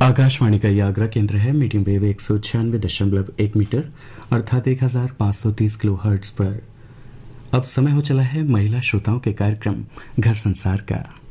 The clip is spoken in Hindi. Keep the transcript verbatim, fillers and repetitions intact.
आकाशवाणी का यह आगरा केंद्र है। मीडियम वेव एक सौ छियानवे दशमलव एक मीटर अर्थात एक हजार पाँच सौ तीस किलो हर्ट्ज पर अब समय हो चला है महिला श्रोताओं के कार्यक्रम घर संसार का।